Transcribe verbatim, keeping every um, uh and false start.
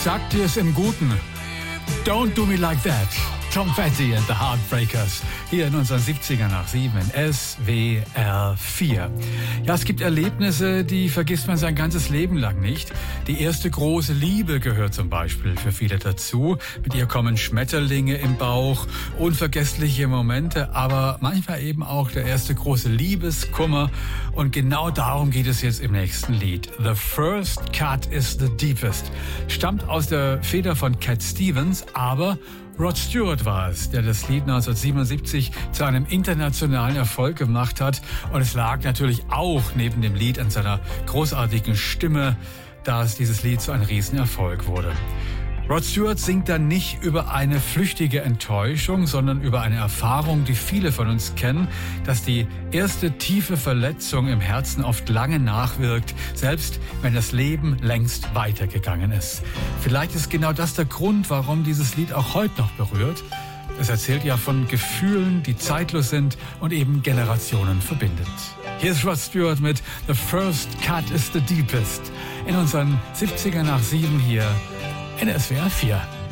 sag dir es im Guten. Don't do me like that. Tom Petty and the Heartbreakers. Hier in unseren siebziger nach sieben in S W R vier. Ja, es gibt Erlebnisse, die vergisst man sein ganzes Leben lang nicht. Die erste große Liebe gehört zum Beispiel für viele dazu. Mit ihr kommen Schmetterlinge im Bauch, unvergessliche Momente, aber manchmal eben auch der erste große Liebeskummer. Und genau darum geht es jetzt im nächsten Lied. The First Cut is the Deepest. Stammt aus der Feder von Cat Stevens, aber Rod Stewart war es, der das Lied neunzehnhundertsiebenundsiebzig zu einem internationalen Erfolg gemacht hat. Und es lag natürlich auch neben dem Lied an seiner großartigen Stimme, dass dieses Lied zu einem Riesenerfolg wurde. Rod Stewart singt dann nicht über eine flüchtige Enttäuschung, sondern über eine Erfahrung, die viele von uns kennen, dass die erste tiefe Verletzung im Herzen oft lange nachwirkt, selbst wenn das Leben längst weitergegangen ist. Vielleicht ist genau das der Grund, warum dieses Lied auch heute noch berührt. Es erzählt ja von Gefühlen, die zeitlos sind und eben Generationen verbindet. Hier ist Rod Stewart mit The First Cut is the Deepest in unseren siebziger nach sieben hier in S W R vier.